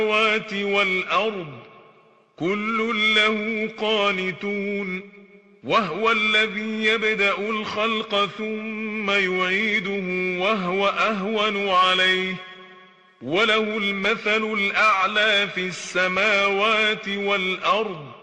السماوات والأرض كل له قانتون وهو الذي يبدأ الخلق ثم يعيده وهو أهون عليه وله المثل الأعلى في السماوات والأرض